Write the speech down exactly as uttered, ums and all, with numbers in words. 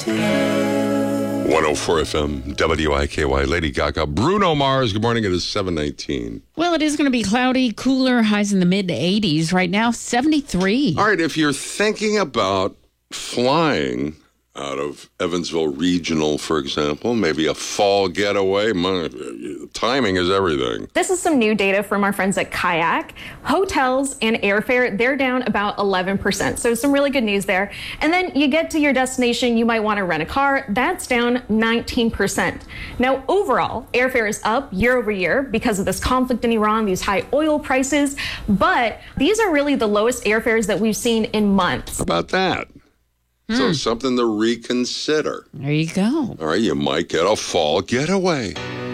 one oh four F M, W I K Y, Lady Gaga. Bruno Mars, good morning. It is seven nineteen. Well, it is going to be cloudy, cooler, highs in the mid eighties. Right now, seventy-three. All right, if you're thinking about flying out of Evansville Regional, for example, maybe a fall getaway, my, timing is everything. This is some new data from our friends at Kayak. Hotels and airfare, they're down about eleven percent. So some really good news there. And then you get to your destination, you might want to rent a car. That's down nineteen percent. Now, overall, airfare is up year over year because of this conflict in Iran, these high oil prices. But these are really the lowest airfares that we've seen in months. How about that? Hmm. So something to reconsider. There you go. All right, you might get a fall getaway.